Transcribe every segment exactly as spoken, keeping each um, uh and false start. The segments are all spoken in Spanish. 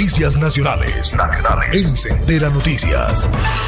Noticias Nacionales. Nacionales. En Sendera Noticias.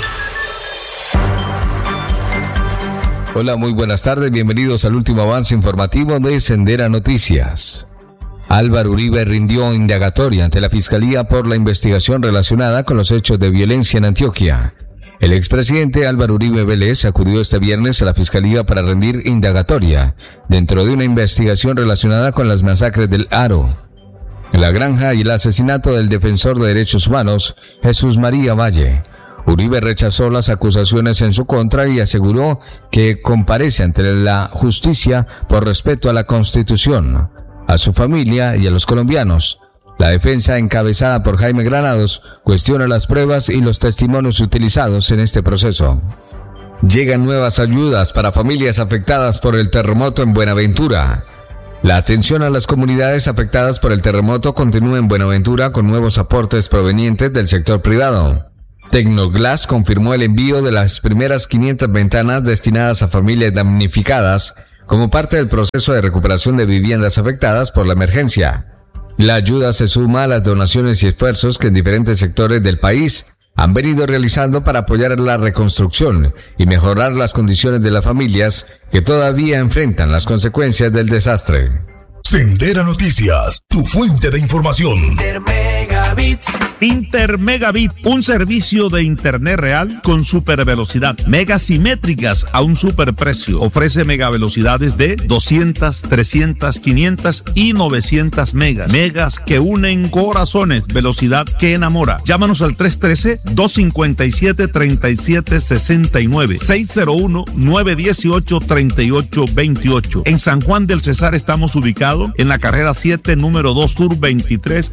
Hola, muy buenas tardes. Bienvenidos al último avance informativo de Sendera Noticias. Álvaro Uribe rindió indagatoria ante la Fiscalía por la investigación relacionada con los hechos de violencia en Antioquia. El expresidente Álvaro Uribe Vélez acudió este viernes a la Fiscalía para rendir indagatoria dentro de una investigación relacionada con las masacres del Aro, La Granja y el asesinato del defensor de derechos humanos, Jesús María Valle. Uribe rechazó las acusaciones en su contra y aseguró que comparece ante la justicia por respeto a la Constitución, a su familia y a los colombianos. La defensa, encabezada por Jaime Granados, cuestiona las pruebas y los testimonios utilizados en este proceso. Llegan nuevas ayudas para familias afectadas por el terremoto en Buenaventura. La atención a las comunidades afectadas por el terremoto continúa en Buenaventura con nuevos aportes provenientes del sector privado. Tecnoglass confirmó el envío de las primeras quinientas ventanas destinadas a familias damnificadas como parte del proceso de recuperación de viviendas afectadas por la emergencia. La ayuda se suma a las donaciones y esfuerzos que en diferentes sectores del país han venido realizando para apoyar la reconstrucción y mejorar las condiciones de las familias que todavía enfrentan las consecuencias del desastre. Sendera Noticias, tu fuente de información. Intermegabits. Intermegabit, un servicio de internet real con super velocidad, megas simétricas a un super precio. Ofrece megavelocidades de doscientas, trescientas, quinientas y novecientas megas. Megas que unen corazones, velocidad que enamora. Llámanos al tres uno tres, dos cinco siete, tres siete seis nueve, seis cero uno, nueve uno ocho, tres ocho dos ocho. En San Juan del Cesar estamos ubicados en la carrera siete, número dos sur, veintitrés